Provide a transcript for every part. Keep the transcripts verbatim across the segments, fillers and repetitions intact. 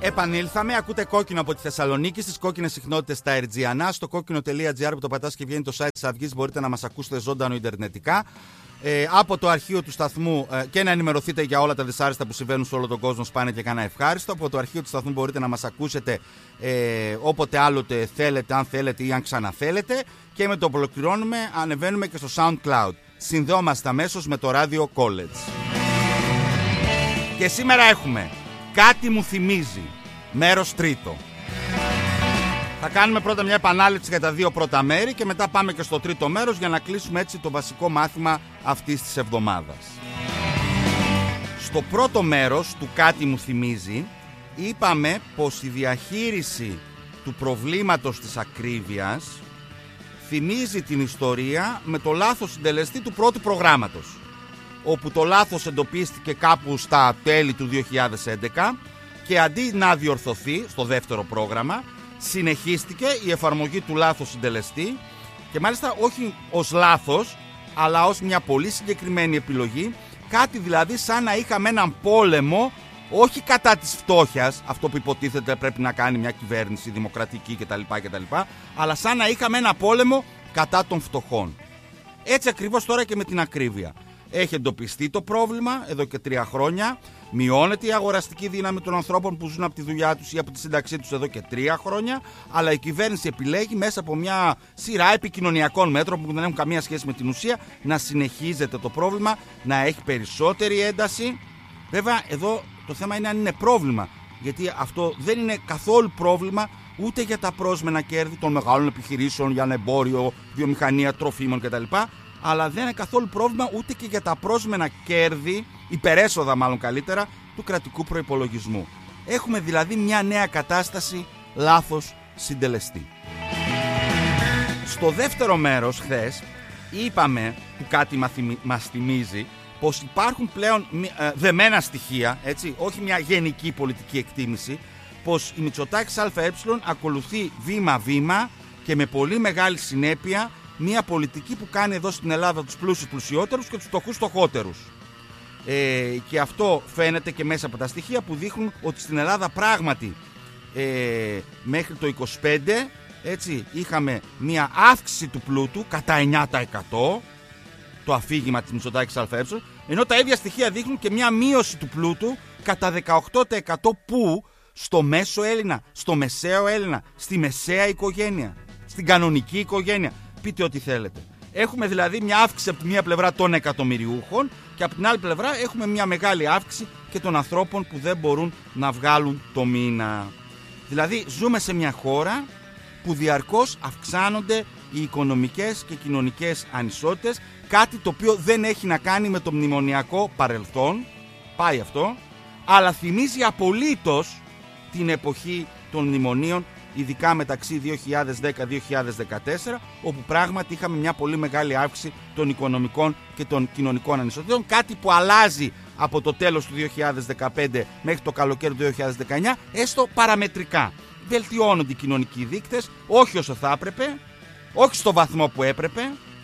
Επανήλθαμε, ακούτε Κόκκινο από τη Θεσσαλονίκη, στις κόκκινες συχνότητες στα Ερτζιανά. Στο κόκκινο τελεία τζι άρ που το πατάς και βγαίνει το site της Αυγής, μπορείτε να μας ακούσετε ζωντανό ιντερνετικά. Ε, από το αρχείο του σταθμού ε, και να ενημερωθείτε για όλα τα δυσάρεστα που συμβαίνουν σε όλο τον κόσμο, σπάνε και κανένα ευχάριστο. Από το αρχείο του σταθμού μπορείτε να μας ακούσετε ε, όποτε άλλοτε θέλετε, αν θέλετε ή αν ξαναθέλετε. Και με το ολοκληρώνουμε, ανεβαίνουμε και στο SoundCloud. Συνδεόμαστε αμέσως με το Radio College. Και σήμερα έχουμε Κάτι μου θυμίζει, μέρος τρίτο. Θα κάνουμε πρώτα μια επανάληψη για τα δύο πρώτα μέρη και μετά πάμε και στο τρίτο μέρος για να κλείσουμε έτσι το βασικό μάθημα αυτής της εβδομάδας. Στο πρώτο μέρος του Κάτι μου θυμίζει είπαμε πως η διαχείριση του προβλήματος της ακρίβειας θυμίζει την ιστορία με το λάθος συντελεστή του πρώτου προγράμματος, όπου το λάθος εντοπίστηκε κάπου στα τέλη του δύο χιλιάδες έντεκα και αντί να διορθωθεί στο δεύτερο πρόγραμμα, συνεχίστηκε η εφαρμογή του λάθος συντελεστή και μάλιστα όχι ως λάθος, αλλά ως μια πολύ συγκεκριμένη επιλογή, κάτι δηλαδή σαν να είχαμε έναν πόλεμο, όχι κατά της φτώχειας, αυτό που υποτίθεται πρέπει να κάνει μια κυβέρνηση δημοκρατική κτλ, κτλ, αλλά σαν να είχαμε ένα πόλεμο κατά των φτωχών. Έτσι ακριβώς τώρα και με την ακρίβεια. Έχει εντοπιστεί το πρόβλημα εδώ και τρία χρόνια. Μειώνεται η αγοραστική δύναμη των ανθρώπων που ζουν από τη δουλειά τους ή από τη σύνταξή τους εδώ και τρία χρόνια. Αλλά η κυβέρνηση επιλέγει μέσα από μια σειρά επικοινωνιακών μέτρων που δεν έχουν καμία σχέση με την ουσία να συνεχίζεται το πρόβλημα, να έχει περισσότερη ένταση. Βέβαια, εδώ το θέμα είναι αν είναι πρόβλημα. Γιατί αυτό δεν είναι καθόλου πρόβλημα ούτε για τα πρόσμενα κέρδη των μεγάλων επιχειρήσεων, για ένα εμπόριο, βιομηχανία, τροφίμων κτλ. Αλλά δεν είναι καθόλου πρόβλημα ούτε και για τα πρόσμενα κέρδη, υπερέσοδα μάλλον καλύτερα, του κρατικού προϋπολογισμού. Έχουμε δηλαδή μια νέα κατάσταση λάθος συντελεστή. Στο δεύτερο μέρος χθες είπαμε, που κάτι μας θυμίζει, πως υπάρχουν πλέον δεμένα στοιχεία, έτσι, όχι μια γενική πολιτική εκτίμηση, πως η Μητσοτάκης ΑΕ ακολουθεί βήμα-βήμα και με πολύ μεγάλη συνέπεια μια πολιτική που κάνει εδώ στην Ελλάδα τους πλούσιους πλουσιότερους και τους φτωχούς φτωχότερους. Ε, και αυτό φαίνεται και μέσα από τα στοιχεία που δείχνουν ότι στην Ελλάδα πράγματι ε, μέχρι το είκοσι πέντε έτσι, είχαμε μια αύξηση του πλούτου κατά εννιά τοις εκατό, το αφήγημα της Μητσοτάκης ΑΕ, ενώ τα ίδια στοιχεία δείχνουν και μια μείωση του πλούτου κατά δεκαοκτώ τοις εκατό που στο μέσο Έλληνα, στο μεσαίο Έλληνα, στη μεσαία οικογένεια, στην κανονική οικογένεια. Πείτε ό,τι θέλετε. Έχουμε δηλαδή μια αύξηση από τη μία πλευρά των εκατομμυριούχων και από την άλλη πλευρά έχουμε μια μεγάλη αύξηση και των ανθρώπων που δεν μπορούν να βγάλουν το μήνα. Δηλαδή ζούμε σε μια χώρα που διαρκώς αυξάνονται οι οικονομικές και κοινωνικές ανισότητες, κάτι το οποίο δεν έχει να κάνει με το μνημονιακό παρελθόν, πάει αυτό, αλλά θυμίζει απολύτως την εποχή των μνημονίων, ειδικά μεταξύ δύο χιλιάδες δέκα με δύο χιλιάδες δεκατέσσερα, όπου πράγματι είχαμε μια πολύ μεγάλη αύξηση των οικονομικών και των κοινωνικών ανισοτήτων, κάτι που αλλάζει από το τέλος του δύο χιλιάδες δεκαπέντε μέχρι το καλοκαίρι του δύο χιλιάδες δεκαεννιά, έστω παραμετρικά. Βελτιώνονται οι κοινωνικοί δείκτες, όχι όσο θα έπρεπε, όχι στο βαθμό που έπρεπε,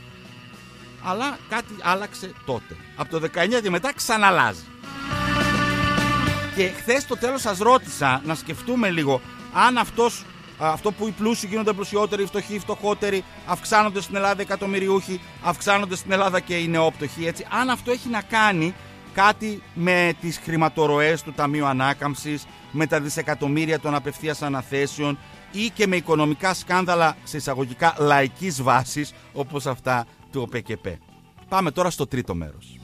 αλλά κάτι άλλαξε τότε. Από το δεκαεννιά και μετά ξαναλλάζει. Και χθες στο τέλος σας ρώτησα να σκεφτούμε λίγο αν αυτός, αυτό που οι πλούσιοι γίνονται πλουσιότεροι, οι φτωχοί φτωχότεροι, αυξάνονται στην Ελλάδα εκατομμυριούχοι, αυξάνονται στην Ελλάδα και οι νεόπτωχοι, έτσι, αν αυτό έχει να κάνει κάτι με τις χρηματορροές του Ταμείου Ανάκαμψης, με τα δισεκατομμύρια των απευθείας αναθέσεων ή και με οικονομικά σκάνδαλα σε εισαγωγικά λαϊκής βάσης όπως αυτά του ΟΠΕΚΕΠΕ. Πάμε τώρα στο τρίτο μέρος.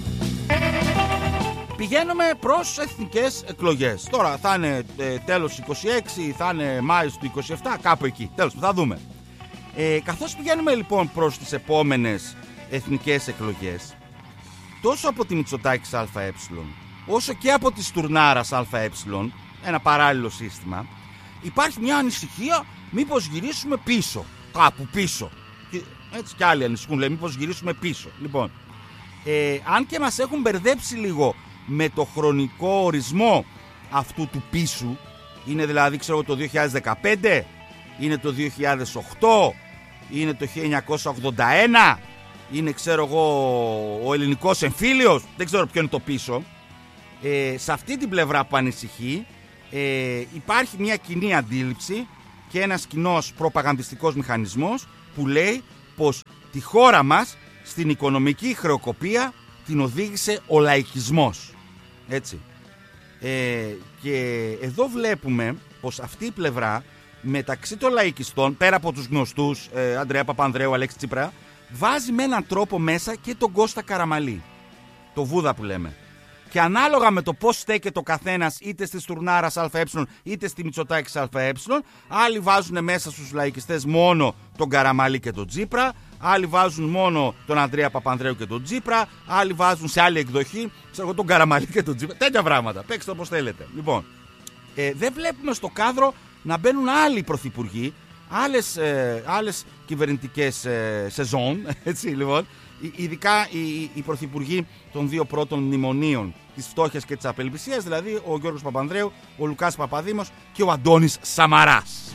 Πηγαίνουμε προς εθνικές εκλογές. Τώρα θα είναι ε, τέλος είκοσι έξι, θα είναι Μάιος του είκοσι επτά, κάπου εκεί. Τέλος, θα δούμε. Ε, καθώς πηγαίνουμε λοιπόν προς τις επόμενες εθνικές εκλογές, τόσο από τη Μητσοτάκης ΑΕ, όσο και από τη Στουρνάρας ΑΕ, ένα παράλληλο σύστημα, υπάρχει μια ανησυχία μήπως γυρίσουμε πίσω, κάπου πίσω. Και, έτσι κι άλλοι ανησυχούν, λέει μήπως γυρίσουμε πίσω. Λοιπόν, ε, αν και μας έχουν μπερδέψει λίγο με το χρονικό ορισμό αυτού του πίσου, είναι δηλαδή ξέρω το δύο χιλιάδες δεκαπέντε, είναι το δύο χιλιάδες οκτώ, είναι το χίλια εννιακόσια ογδόντα ένα, είναι ξέρω εγώ ο ελληνικός εμφύλιος, δεν ξέρω ποιο είναι το πίσω. Ε, σε αυτή την πλευρά που ανησυχεί ε, υπάρχει μια κοινή αντίληψη και ένας κοινός προπαγανδιστικός μηχανισμός που λέει πως τη χώρα μας στην οικονομική χρεοκοπία την οδήγησε ο λαϊκισμός. Έτσι. Ε, και εδώ βλέπουμε πως αυτή η πλευρά μεταξύ των λαϊκιστών, πέρα από τους γνωστούς ε, Ανδρέα Παπανδρέου, Αλέξη Τσίπρα, βάζει με έναν τρόπο μέσα και τον Κώστα Καραμαλή, το Βούδα που λέμε. Και ανάλογα με το πώς στέκεται ο καθένας, είτε στη Στουρνάρας ΑΕ είτε στη Μητσοτάκης ΑΕ, άλλοι βάζουν μέσα στους λαϊκιστές μόνο τον Καραμαλή και τον Τσίπρα, άλλοι βάζουν μόνο τον Ανδρέα Παπανδρέου και τον Τσίπρα, άλλοι βάζουν σε άλλη εκδοχή ξέρω, τον Καραμαλή και τον Τσίπρα. Τέτοια πράγματα. Παίξτε όπως θέλετε. Λοιπόν, ε, δεν βλέπουμε στο κάδρο να μπαίνουν άλλοι πρωθυπουργοί, άλλες, ε, άλλες κυβερνητικές ε, σεζόν, έτσι λοιπόν. Ειδικά οι, οι πρωθυπουργοί των δύο πρώτων μνημονίων της φτώχειας και της απελπισίας, δηλαδή ο Γιώργος Παπανδρέου, ο Λουκάς Παπαδήμος και ο Αντώνης Σαμαράς.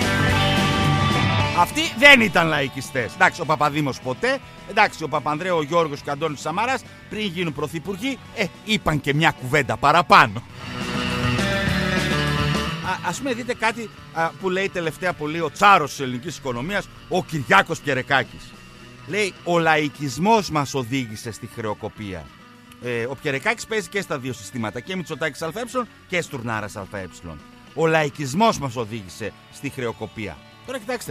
Αυτοί δεν ήταν λαϊκιστές. Εντάξει, ο Παπαδήμος ποτέ. Εντάξει, ο Παπανδρέου, ο Γιώργος και ο Αντώνης Σαμαράς πριν γίνουν πρωθυπουργοί, ε, είπαν και μια κουβέντα παραπάνω. Α, ας πούμε δείτε κάτι α, που λέει τελευταία πολύ ο τσάρος της ελληνικής οικονομίας, ο Κυριάκος Πιερεκάκης. Λέει, ο λαϊκισμός μας οδήγησε στη χρεοκοπία. Ε, ο Πιερεκάκης παίζει και στα δύο συστήματα, και Μητσοτάκης ΑΕ και Στουρνάρας ΑΕ. Ο λαϊκισμός μας οδήγησε στη χρεοκοπία. Τώρα κοιτάξτε,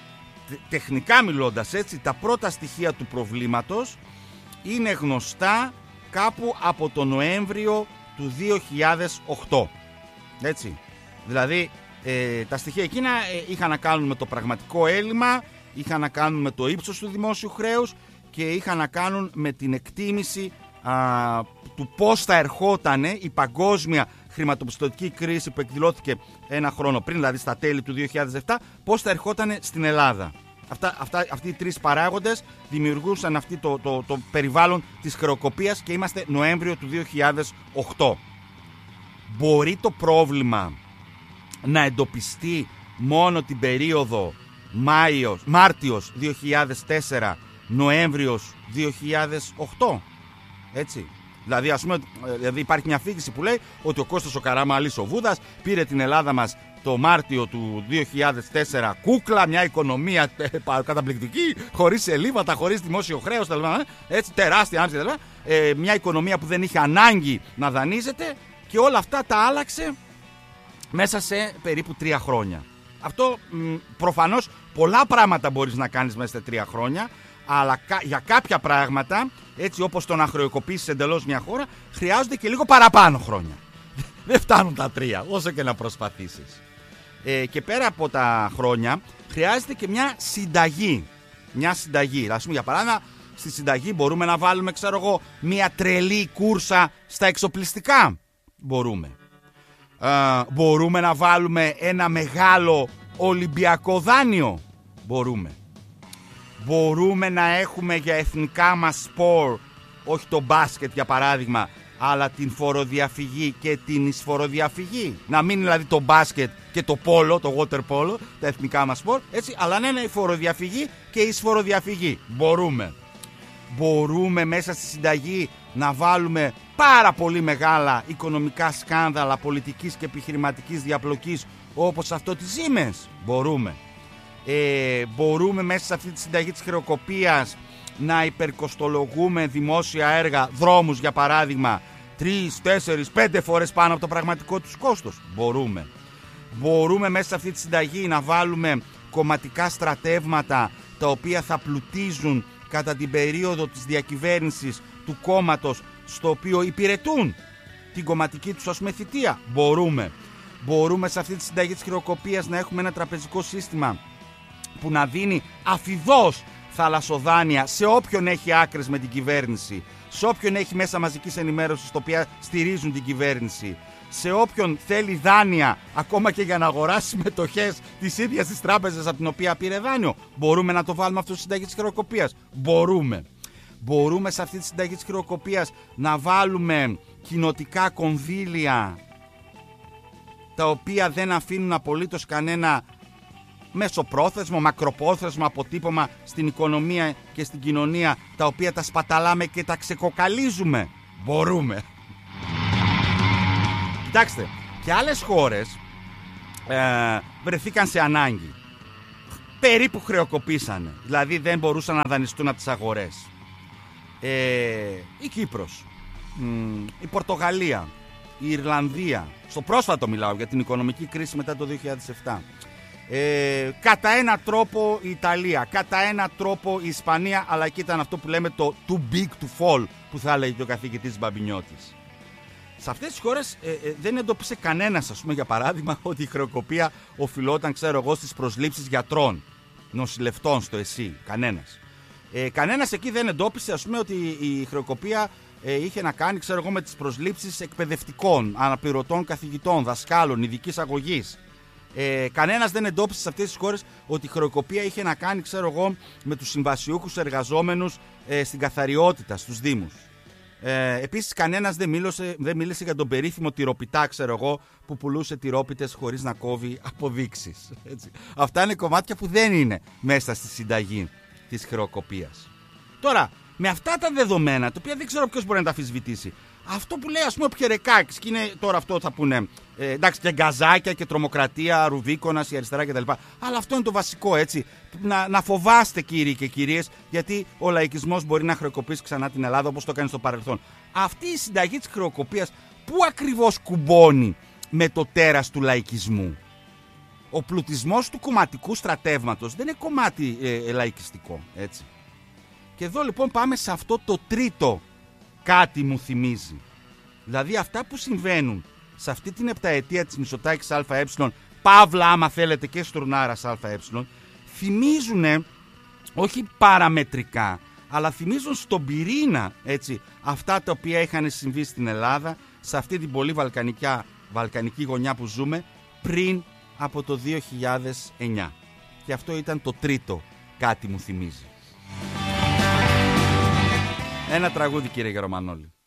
τεχνικά μιλώντας έτσι, τα πρώτα στοιχεία του προβλήματος είναι γνωστά κάπου από το Νοέμβριο του δύο χιλιάδες οκτώ. Έτσι. Δηλαδή, ε, τα στοιχεία εκείνα ε, είχαν να κάνουν με το πραγματικό έλλειμμα, είχαν να κάνουν με το ύψος του δημόσιου χρέους και είχαν να κάνουν με την εκτίμηση α, του πώς θα ερχόταν η παγκόσμια χρηματοπιστωτική κρίση που εκδηλώθηκε ένα χρόνο πριν, δηλαδή στα τέλη του δύο χιλιάδες επτά, πώς θα ερχόταν στην Ελλάδα. Αυτά, αυτά, αυτοί οι τρεις παράγοντες δημιουργούσαν αυτή το, το, το περιβάλλον της χρεοκοπίας και είμαστε Νοέμβριο του δύο χιλιάδες οκτώ. Μπορεί το πρόβλημα να εντοπιστεί μόνο την περίοδο Μάιος, Μάρτιος δύο χιλιάδες τέσσερα, Νοέμβριος δύο χιλιάδες οκτώ. Έτσι. Δηλαδή, ας πούμε, δηλαδή υπάρχει μια αφήγηση που λέει ότι ο Κώστας ο Καραμαλής ο Βούδας πήρε την Ελλάδα μας το Μάρτιο του δύο χιλιάδες τέσσερα κούκλα, μια οικονομία καταπληκτική, χωρίς ελλείμματα, χωρίς δημόσιο χρέος, έτσι, τεράστια ανάπτυξη, ε, μια οικονομία που δεν είχε ανάγκη να δανείζεται και όλα αυτά τα άλλαξε μέσα σε περίπου τρία χρόνια. Αυτό μ, προφανώς πολλά πράγματα μπορείς να κάνεις μέσα σε τρία χρόνια, αλλά κα, για κάποια πράγματα, έτσι όπως το να χρεοκοπήσεις εντελώς μια χώρα, χρειάζονται και λίγο παραπάνω χρόνια. Δεν φτάνουν τα τρία, όσο και να προσπαθήσεις. Ε, και πέρα από τα χρόνια, χρειάζεται και μια συνταγή. Μια συνταγή. Ας πούμε, για παράδειγμα, στη συνταγή μπορούμε να βάλουμε, ξέρω εγώ, μια τρελή κούρσα στα εξοπλιστικά. Μπορούμε. Ε, μπορούμε να βάλουμε ένα μεγάλο Ολυμπιακό δάνειο. Μπορούμε. Μπορούμε να έχουμε για εθνικά μας σπορ, όχι το μπάσκετ για παράδειγμα, αλλά την φοροδιαφυγή και την εισφοροδιαφυγή. Να μην δηλαδή το μπάσκετ και το πόλο, το water polo, τα εθνικά μας σπορ, έτσι, αλλά να είναι η φοροδιαφυγή και η εισφοροδιαφυγή. Μπορούμε. Μπορούμε μέσα στη συνταγή να βάλουμε πάρα πολύ μεγάλα οικονομικά σκάνδαλα πολιτικής και επιχειρηματικής διαπλοκής, όπως αυτό της Siemens. Μπορούμε. Ε, μπορούμε μέσα σε αυτή τη συνταγή της χρεοκοπίας να υπερκοστολογούμε δημόσια έργα, δρόμους για παράδειγμα, τρεις, τέσσερις, πέντε φορές πάνω από το πραγματικό τους κόστος. Μπορούμε. Μπορούμε μέσα σε αυτή τη συνταγή να βάλουμε κομματικά στρατεύματα τα οποία θα πλουτίζουν κατά την περίοδο της διακυβέρνησης του κόμματος στο οποίο υπηρετούν την κομματική τους, ας πούμε, θητεία. Μπορούμε. Μπορούμε σε αυτή τη συνταγή της χρεοκοπίας να έχουμε ένα τραπεζικό σύστημα που να δίνει αφιδώς θαλασσοδάνεια σε όποιον έχει άκρες με την κυβέρνηση, σε όποιον έχει μέσα μαζικής ενημέρωσης τα οποία στηρίζουν την κυβέρνηση, σε όποιον θέλει δάνεια ακόμα και για να αγοράσει μετοχές της ίδιας της τράπεζας από την οποία πήρε δάνειο. Μπορούμε να το βάλουμε αυτό στη συνταγή της χρεοκοπίας. Μπορούμε. Μπορούμε σε αυτή τη συνταγή της χρεοκοπίας να βάλουμε κοινοτικά κονδύλια τα οποία δεν αφήνουν απολύτως κανένα μεσοπρόθεσμο, μακροπρόθεσμο αποτύπωμα στην οικονομία και στην κοινωνία, τα οποία τα σπαταλάμε και τα ξεκοκαλίζουμε. Μπορούμε. Κοιτάξτε, Και άλλες χώρες ε, βρεθήκαν σε ανάγκη. Περίπου χρεοκοπήσανε. Δηλαδή δεν μπορούσαν να δανειστούν από τις αγορές. Ε, η Κύπρος, μ, η Πορτογαλία, η Ιρλανδία. Στο πρόσφατο μιλάω για την οικονομική κρίση μετά το δύο χιλιάδες επτά. Ε, κατά ένα τρόπο η Ιταλία, κατά ένα τρόπο η Ισπανία, αλλά εκεί ήταν αυτό που λέμε το too big to fall, που θα έλεγε και ο καθηγητής Μπαμπινιώτης. Σε αυτές τις χώρες ε, ε, δεν εντόπισε κανένας, ας πούμε, για παράδειγμα, ότι η χρεοκοπία οφειλόταν, ξέρω εγώ, στις προσλήψεις γιατρών, νοσηλευτών στο ΕΣΥ. Κανένας. Ε, κανένας εκεί δεν εντόπισε, ας πούμε, ότι η χρεοκοπία ε, είχε να κάνει, ξέρω εγώ, με τις προσλήψεις εκπαιδευτικών, αναπληρωτών καθηγητών, δασκάλων, ειδικής αγωγής. Ε, κανένας δεν εντόπισε σε αυτές τις χώρες ότι η χρεοκοπία είχε να κάνει, ξέρω εγώ, με τους συμβασιούχους εργαζόμενους ε, στην καθαριότητα, στους δήμους. Ε, επίσης, κανένας δεν μίλησε, δεν μίλησε για τον περίφημο τυροπιτά, ξέρω εγώ, που πουλούσε τυρόπιτες χωρίς να κόβει αποδείξεις. Έτσι. Αυτά είναι κομμάτια που δεν είναι μέσα στη συνταγή της χρεοκοπίας. Τώρα, με αυτά τα δεδομένα, τα οποία δεν ξέρω ποιος μπορεί να τα αμφισβητήσει, αυτό που λέει, ας πούμε, ο Πιερεκάκης, και είναι τώρα αυτό θα πούνε, ε, εντάξει, και γκαζάκια και τρομοκρατία, Ρουβίκονας, η αριστερά κτλ. Αλλά αυτό είναι το βασικό, έτσι. Να, να φοβάστε, κύριοι και κυρίες, γιατί ο λαϊκισμός μπορεί να χρεοκοπήσει ξανά την Ελλάδα όπως το έκανε στο παρελθόν. Αυτή η συνταγή της χρεοκοπίας, πού ακριβώς κουμπώνει με το τέρας του λαϊκισμού? Ο πλουτισμός του κομματικού στρατεύματος δεν είναι κομμάτι ε, ε, λαϊκιστικό, έτσι. Και εδώ λοιπόν πάμε σε αυτό το τρίτο κάτι μου θυμίζει. Δηλαδή αυτά που συμβαίνουν σε αυτή την επταετία της Μητσοτάκης ΑΕ, παύλα άμα θέλετε και Στουρνάρας ΑΕ, θυμίζουν όχι παραμετρικά, αλλά θυμίζουν στον πυρήνα, έτσι, αυτά τα οποία είχαν συμβεί στην Ελλάδα, σε αυτή την πολύ βαλκανική, βαλκανική γωνιά που ζούμε πριν από το δύο χιλιάδες εννιά. Και αυτό ήταν το τρίτο κάτι μου θυμίζει. Ένα τραγούδι, κύριε Γερομανόλη.